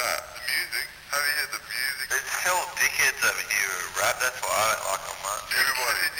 that? The music? Have you heard the music? There's hell dickheads over here who rap, that's why I don't like them much. Everybody.